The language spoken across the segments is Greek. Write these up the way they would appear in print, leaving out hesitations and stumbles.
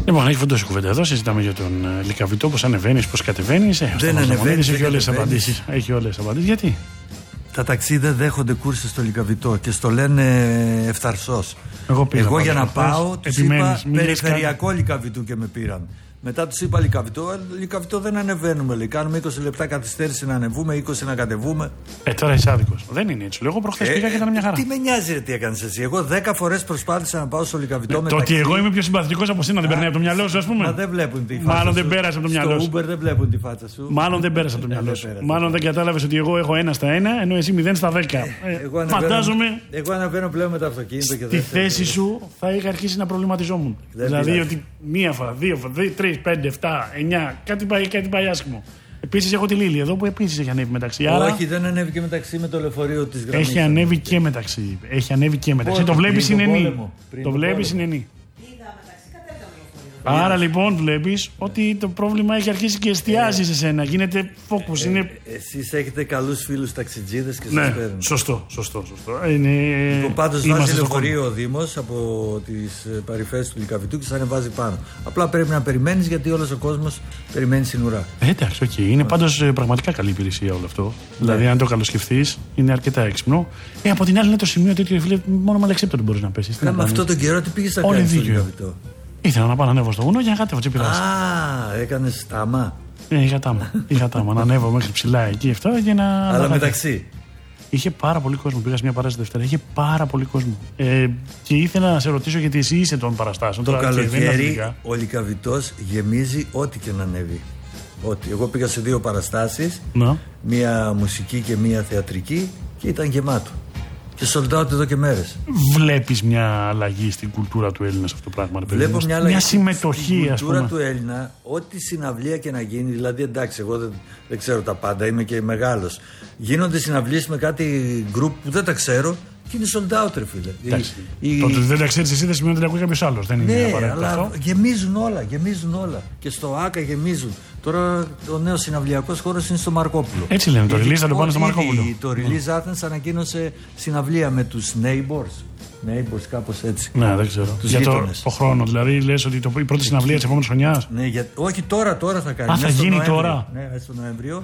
Λοιπόν, έχει φαντώσει κουβέντα εδώ. Συζητάμε για τον Λικαβητό, πώς ανεβαίνεις, πώς κατεβαίνεις. Δεν ανεβαίνεις. Έχει όλες τις απαντήσεις. Γιατί? Τα ταξί δεν δέχονται κούρσεις στο Λικαβητό και στο λένε ευθαρσός. Εγώ για να πάω τους είπα περιφερειακό Λικαβητού και με πήραν. Μετά τους είπα Λικαβητό δεν ανεβαίνουμε. Λέει. Κάνουμε 20 λεπτά καθυστέρηση να ανεβούμε, 20 να κατεβούμε. Τώρα είσαι άδικος. Δεν είναι έτσι. Εγώ προχθές πήγα και ήταν μια χαρά. Τι με νοιάζει, τι έκανες εσύ? Εγώ 10 φορές προσπάθησα να πάω στο Λικαβητό. Το ότι εγώ είμαι πιο συμπαθητικός από σένα δεν περνάει από το μυαλό σου, ας πούμε. Μα δεν βλέπουν τη φάτσα. Μάλλον δεν πέρασε από το μυαλό σου. Στο Uber δεν βλέπουν τη φάτσα σου. Μάλλον δεν πέρασε από το μυαλό σου. Μάλλον δεν κατάλαβες ότι εγώ έχω 1 στα 1 ενώ εσύ 0 στα 10. Φαντάζομαι. Εγώ αναβαίνω πλέον με το αυτοκίνητο και στη θέση σου θα είχα αρχίσει να προβληματιζόμουν. Δηλαδή ότι μία φορά, 2 φορά, 3, 5, 7, 9, κάτι πάει άσχημο. Επίσης έχω τη Λίλη εδώ που επίσης έχει ανέβει μεταξύ. Όχι, δεν ανέβει και μεταξύ με το λεωφορείο της γραμμής. Έχει ανέβει και μεταξύ. Το βλέπεις είναι νη. Το βλέπεις είναι νη. Άρα λοιπόν βλέπεις ότι το πρόβλημα έχει αρχίσει και εστιάζει σε σένα. Γίνεται focus. Εσείς έχετε καλούς φίλους ταξιτζίδες και σας παίρνουν. Σωστό. Λοιπόν, πάντως βάζει λεωφορείο ο Δήμος από τις παρυφές του Λικαβητού και σας ανεβάζει πάνω. Απλά πρέπει να περιμένεις γιατί όλος ο κόσμος περιμένει στην ουρά. Εντάξει, οκ. Είναι πάντως πραγματικά καλή υπηρεσία όλο αυτό. Δηλαδή, αν το καλοσκεφτείς, είναι αρκετά έξυπνο. Από την άλλη, είναι το σημείο τέτοιο, φίλε, μόνο με αλεξίπτωτο μπορείς να πέσεις. Με αυτόν τον καιρό τι πήγες να κάνεις στο Λικαβητό? Ήθελα να πάω να ανέβω στο βουνό για να κατέβω. Έκανες στάμα. Είχα τάμα να ανέβω μέχρι ψηλά εκεί αυτό για να. Αλλά μεταξύ. Είχε πάρα πολύ κόσμο. Πήγα σε μια παράσταση Δευτέρα. Είχε πάρα πολύ κόσμο. Και ήθελα να σε ρωτήσω γιατί εσύ είσαι των παραστάσεων. Το καλοκαίρι ο Λικαβητός γεμίζει ό,τι και να ανέβει. Εγώ πήγα σε 2 παραστάσεις. Μία μουσική και μία θεατρική και ήταν γεμάτο. Και sold out εδώ και μέρες. Βλέπεις μια αλλαγή στην κουλτούρα του Έλληνα σε αυτό το πράγμα? Βλέπω μια αλλαγή συμμετοχή, στην κουλτούρα του Έλληνα. Ό,τι συναυλία και να γίνει. Δηλαδή, εντάξει, εγώ δεν ξέρω τα πάντα, είμαι και μεγάλος. Γίνονται συναυλίες με κάτι γκρουπ που δεν τα ξέρω και είναι sold out, ρε φίλε. Το ότι δεν τα ξέρεις εσύ δεν σημαίνει ότι τα ακούει κάποιος άλλος. Δεν είναι απαραίτητο αυτό. Γεμίζουν όλα. Και στο ΆΚΑ γεμίζουν. Τώρα ο νέος συναυλιακός χώρος είναι στο Μαρκόπουλο. Έτσι λένε, το release θα το πάνε στο Μαρκόπουλο. Το Release Athens ανακοίνωσε συναυλία με τους Neighbors, κάπως έτσι. Ναι, δεν ξέρω. Για το χρόνο, δηλαδή λες ότι η πρώτη συναυλία της επόμενης χρονιάς. Ναι, όχι τώρα θα κάνει. Θα γίνει τώρα. Ναι, στο Νοέμβριο.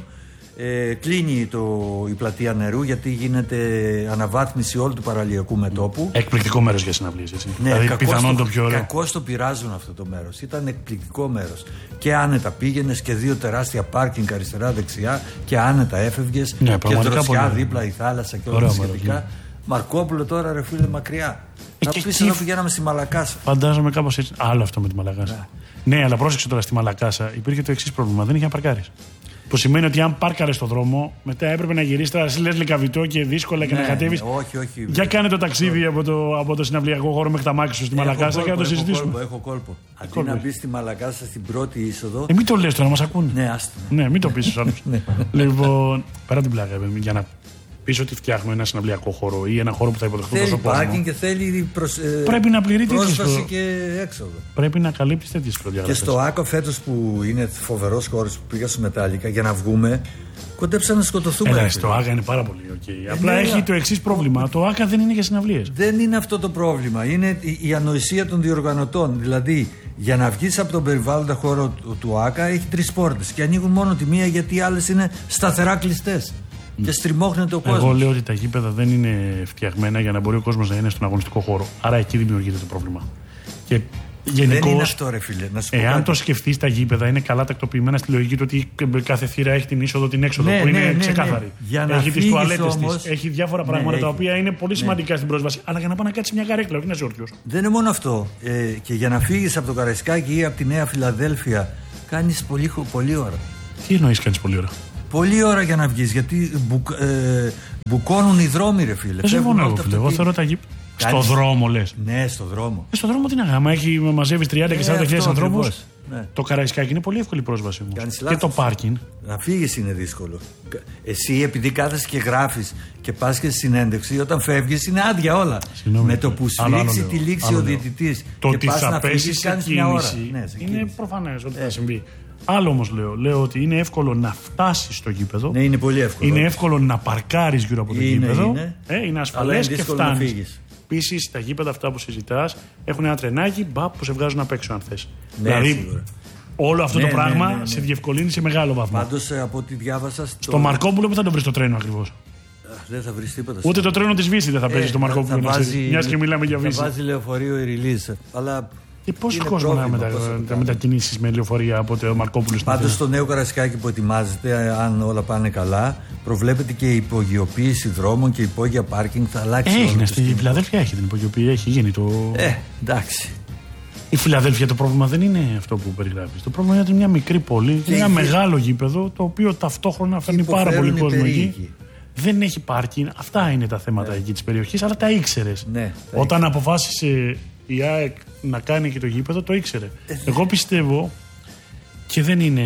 Κλείνει η πλατεία νερού γιατί γίνεται αναβάθμιση όλου του παραλιακού μετώπου. Εκπληκτικό μέρος για συναυλίες, έτσι. Ναι, δηλαδή πιθανόν το πιο ωραίο. Κακώς το πειράζουν αυτό το μέρος. Ήταν εκπληκτικό μέρος. Και άνετα πήγαινες και 2 τεράστια πάρκινγκ αριστερά-δεξιά και άνετα έφευγες. Ναι, και δροσιά δίπλα η θάλασσα και όλα τα σχετικά. Ναι. Μαρκόπουλο τώρα, ρε φίλε, μακριά. Να πεις εδώ πηγαίναμε στη Μαλακάσα. Φαντάζομαι κάπως έτσι. Άλλο αυτό με τη Μαλακάσα. Ναι, αλλά πρόσεξε τώρα, στη Μαλακάσα υπήρχε το εξής πρόβλημα. Δεν είχε να παρκάρεις. Που σημαίνει ότι αν πάρκαρες στον δρόμο, μετά έπρεπε να γυρίσεις. Τώρα εσύ λες Λικαβητό και δύσκολα και να κατέβεις. Όχι. Για κάνε το ταξίδι από το συναυλιακό χώρο μέχρι τα μάξι σου στη Μαλακάσα και να το συζητήσουμε. Έχω κόλπο. Αντί να μπεις στη Μαλακάσα στην πρώτη είσοδο. Μην το λες τώρα, μας ακούνε. Ναι, άστο. Ναι, μην το πεις στους άλλους. Λοιπόν, πέρα την πλάκα, για να πεις ότι φτιάχνουμε ένα συναυλιακό χώρο ή ένα χώρο που θα υποδεχτούν τόσο κόσμο. Θέλει πάρκινγκ και θέλει πρέπει να πληρεί πρόσβαση και έξοδο. Πρέπει να καλύπτεις τέτοιες προδιαγραφές. Και στο ΆΚΟ φέτος που είναι φοβερός χώρος που πήγα στο Μετάλλικα για να βγούμε, κοντέψα να σκοτωθούμε. Στο ΆΚΑ είναι πάρα πολύ ok. Απλά έχει το εξής πρόβλημα. Το ΆΚΑ δεν είναι για συναυλίες. Δεν είναι αυτό το πρόβλημα. Είναι η ανοησία των διοργανωτών. Δηλαδή, για να βγεις από τον περιβάλλοντα χώρο του ΆΚΑ έχει 3 πόρτες και ανοίγουν μόνο τη μία γιατί οι άλλες είναι σταθερά κλειστές. Και στριμώχνεται ο κόσμος. Εγώ λέω ότι τα γήπεδα δεν είναι φτιαγμένα για να μπορεί ο κόσμος να είναι στον αγωνιστικό χώρο. Άρα εκεί δημιουργείται το πρόβλημα. Και γενικώς, δεν είναι αυτό, ρε φίλε. Να σου πω εάν κάτι. Το σκεφτείς, τα γήπεδα είναι καλά τακτοποιημένα στη λογική του ότι κάθε θύρα έχει την είσοδο, την έξοδο που είναι ξεκάθαρη. Έχει τις τουαλέτες της, έχει διάφορα πράγματα τα οποία είναι πολύ σημαντικά στην πρόσβαση. Αλλά για να πάει να κάτσει μια καρέκλα, όχι να είσαι όρθιος. Δεν είναι μόνο αυτό. Και για να φύγεις από το Καραϊσκάκι ή από τη Νέα Φιλαδέλφια, κάνεις πολύ ώρα. Τι εννοείς κάνεις πολύ ώρα? Πολλή ώρα για να βγεις, γιατί μπουκώνουν οι δρόμοι, ρε φίλε. Δεν συμφωνώ εγώ, φίλε. Εγώ θεωρώ τα γήπεδα. Στο δρόμο λες? Ναι, στο δρόμο. Στο δρόμο τι να κάνουμε, έχει μαζεύει 30 και 40.000 ανθρώπους. Ναι. Το Καραϊσκάκι είναι πολύ εύκολη πρόσβαση όμως. Και το πάρκινγκ. Να φύγεις είναι δύσκολο. Εσύ επειδή κάθεσαι και γράφεις και πας και στη συνέντευξη, όταν φεύγεις είναι άδεια όλα. Συγνώμη, με το που σφίξει τη λήξη ο διαιτητής και πας να φύγεις, κάνεις μια ώρα. Είναι προφανές ότι θα συμβεί. Άλλο όμως λέω ότι είναι εύκολο να φτάσεις στο γήπεδο. Ναι, είναι πολύ εύκολο. Είναι εύκολο να παρκάρεις γύρω από το γήπεδο. Είναι ασφαλές και φτάνεις. Επίσης, τα γήπεδα αυτά που συζητάς έχουν ένα τρενάκι που σε βγάζουν απ' έξω, αν θες. Ναι, δηλαδή, σίγουρα. όλο αυτό το πράγμα σε διευκολύνει σε μεγάλο βαθμό. Πάντως, από ό,τι διάβασα. Στο Μαρκόπουλο που θα το βρει το τρένο ακριβώς. Δεν θα βρει τίποτα. Ούτε το τρένο της Βύση δεν θα παίζει στο Μαρκόπουλο. Μιας και μιλάμε για Βύση. Θα βάζει λεωφορείο η Ριλίζ. Αλλά. Και πόσο κόσμο να μετακινήσεις με λεωφορεία από το Μαρκόπουλο στην Πάντως στο νέο Καραϊσκάκι που ετοιμάζεται, αν όλα πάνε καλά, προβλέπεται και η υπογειοποίηση δρόμων και υπόγεια πάρκινγκ θα αλλάξει. Έγινε στη Φιλαδέλφια, έχει την υπογειοποίηση, έχει γίνει το. Εντάξει. Η Φιλαδέλφια το πρόβλημα δεν είναι αυτό που περιγράφεις. Το πρόβλημα είναι ότι είναι μια μικρή πόλη, ένα μεγάλο γήπεδο, το οποίο ταυτόχρονα φέρνει πάρα πολύ κόσμο εκεί. Δεν έχει πάρκινγκ. Αυτά είναι τα θέματα εκεί της περιοχής, αλλά τα ήξερες. Ναι, όταν αποφάσισε η ΑΕΚ να κάνει και το γήπεδο, το ήξερε. Εγώ πιστεύω, και δεν είναι,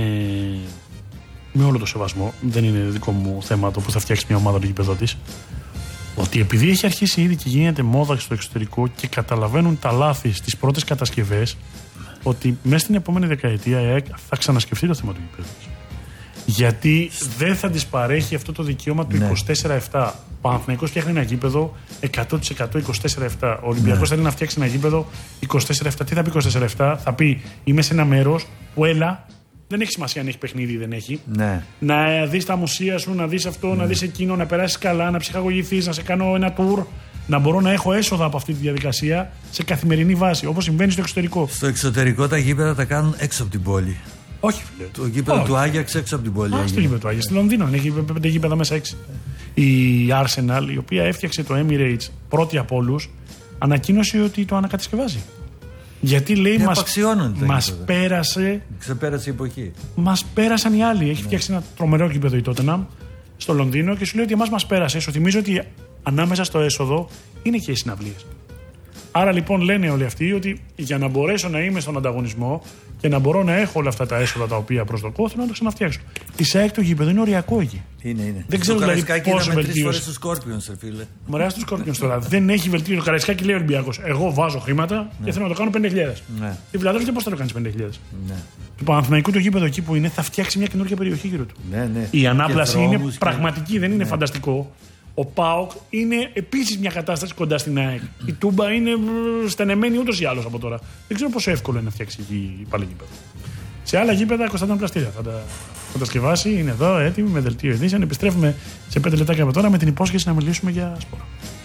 με όλο το σεβασμό, δεν είναι δικό μου θέμα το που θα φτιάξει μια ομάδα το γήπεδο της, ότι επειδή έχει αρχίσει ήδη και γίνεται μόδα στο εξωτερικό και καταλαβαίνουν τα λάθη στις πρώτες κατασκευές, ότι μέσα στην επόμενη δεκαετία η ΑΕΚ θα ξανασκεφτεί το θέμα του γήπεδου. Γιατί δεν θα της παρέχει αυτό το δικαίωμα του 24-7. Ο Παναθηναϊκός φτιάχνει ένα γήπεδο 100% 24-7. Ο Ολυμπιακός θέλει να φτιάξει ένα γήπεδο 24-7. Τι θα πει 24-7? Θα πει είμαι σε ένα μέρος που δεν έχει σημασία αν έχει παιχνίδι ή δεν έχει. Ναι. Να δεις τα μουσεία σου, να δεις αυτό, να δεις εκείνο, να περάσεις καλά, να ψυχαγωγηθείς, να σε κάνω ένα tour. Να μπορώ να έχω έσοδα από αυτή τη διαδικασία σε καθημερινή βάση, όπως συμβαίνει στο εξωτερικό. Στο εξωτερικό τα γήπεδα τα κάνουν έξω από την πόλη. Όχι, φίλε. Το γήπεδο του Άγιαξ έξω από την πόλη. Στο γήπεδο του Άγιαξ. Στη Λονδίνο έχει 5 γήπεδα μέσα 6. Η Arsenal, η οποία έφτιαξε το Emirates πρώτη από όλους, ανακοίνωσε ότι το ανακατασκευάζει. Γιατί λέει μας πέρασε. Ξεπέρασε η εποχή. Μας πέρασαν οι άλλοι. Έχει φτιάξει ένα τρομερό γήπεδο η Tottenham στο Λονδίνο και σου λέει ότι εμάς μας πέρασε. Σου θυμίζω ότι ανάμεσα στο έσοδο είναι και οι συναυλίες. Άρα λοιπόν λένε όλοι αυτοί ότι για να μπορέσω να είμαι στον ανταγωνισμό και να μπορώ να έχω όλα αυτά τα έσοδα τα οποία προσδοκώ, θέλω να το ξαναφτιάξω. Τη ΑΕΚ το γήπεδο είναι οριακό εκεί. Είναι. Δεν ξέρω δηλαδή πόσο βελτίωση. 3 φορές του Scorpions, φίλε. Μωρέα του Scorpions τώρα. Δεν έχει βελτίωση. Το Καραϊσκάκι λέει ο Ολυμπιακός. Εγώ βάζω χρήματα και θέλω να το κάνω 5.000. Ναι. Τη Φιλαδέλφια πώς θα το κάνεις 5.000. Ναι. Το Παναθηναϊκό το γήπεδο εκεί που είναι θα φτιάξει μια καινούργια περιοχή γύρω του. Ναι. Η ανάπλαση είναι πραγματική, δεν είναι φανταστικό. Ο ΠΑΟΚ είναι επίσης μια κατάσταση κοντά στην ΑΕΚ. Η Τούμπα είναι στενεμένη ούτως ή άλλως από τώρα. Δεν ξέρω πόσο εύκολο είναι να φτιάξει εκεί πάλι γήπεδο. Σε άλλα γήπεδα Κωνσταντίνο Πλαστήρια θα τα κατασκευάσει. Είναι εδώ έτοιμοι με δελτίο ειδήσεων. Επιστρέφουμε σε 5 λεπτάκια από τώρα με την υπόσχεση να μιλήσουμε για σπορ.